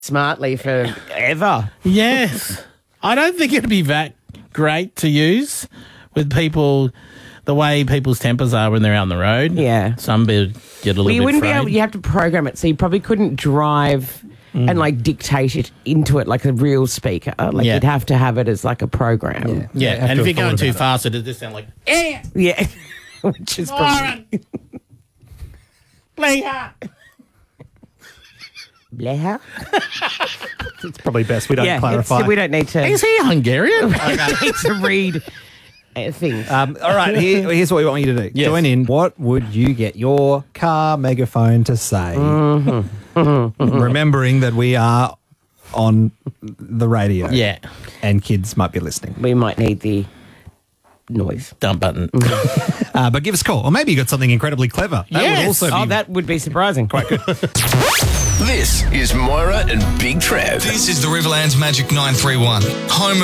smartly forever. Yes. I don't think it'd be that great to use with people, the way people's tempers are when they're out on the road. Yeah. Some would get a little bit You wouldn't be frayed. able, you have to program it, so you probably couldn't drive and like dictate it into it like a real speaker. Like Yeah. you'd have to have it as like a program. Yeah, have and to if you're have going thought too about fast, it'd just sound like, Yeah. Which is probably... Bleha. Bleha? It's probably best we don't Yeah, clarify. we don't need to... Is he Hungarian? we don't need to read things. All right, here's what we want you to do. Yes. Join in. What would you get your car megaphone to say? Remembering that we are on the radio. Yeah. And kids might be listening. We might need the noise. Dump button. But give us a call. Or maybe you got something incredibly clever. That Yes. would also be... Oh, that would be surprising. quite good. This is Moira and Big Trev. This is the Riverlands Magic 931, home